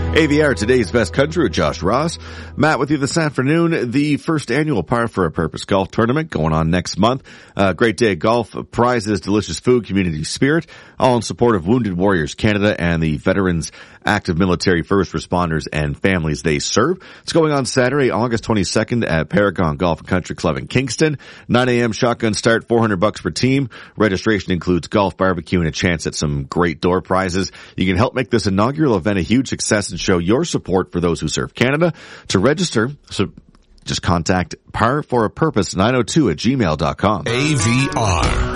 AVR, today's best country with Josh Ross. Matt with you this afternoon. The first annual Par for a Purpose golf tournament going on next month. Great day of golf, prizes, delicious food, community spirit, all in support of Wounded Warriors Canada and the veterans, active military, first responders, and families they serve. It's going on Saturday, August 22nd at Paragon Golf and Country Club in Kingston. 9 a.m. shotgun start, $400 per team. Registration includes golf, barbecue, and a chance at some great door prizes. You can help make this inaugural event a huge success and show your support for those who serve Canada. To register, so just contact Par for a Purpose 902 at gmail.com. AVR.